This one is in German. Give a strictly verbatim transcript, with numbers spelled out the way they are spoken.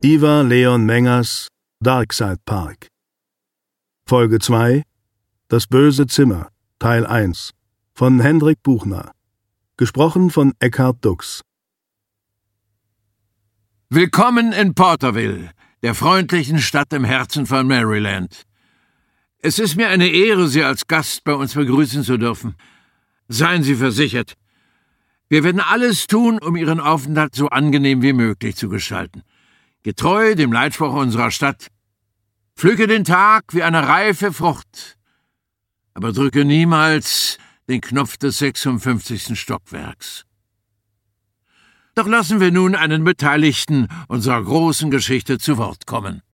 Ivar Leon Mengers Darkside Park. Folge zwei Das böse Zimmer, Teil eins von Hendrik Buchner. Gesprochen von Eckhard Dux. Willkommen in Porterville, der freundlichen Stadt im Herzen von Maryland. Es ist mir eine Ehre, Sie als Gast bei uns begrüßen zu dürfen. Seien Sie versichert, wir werden alles tun, um Ihren Aufenthalt so angenehm wie möglich zu gestalten. Getreu dem Leitspruch unserer Stadt: Pflücke den Tag wie eine reife Frucht, aber drücke niemals den Knopf des sechsundfünfzigsten Stockwerks. Doch lassen wir nun einen Beteiligten unserer großen Geschichte zu Wort kommen.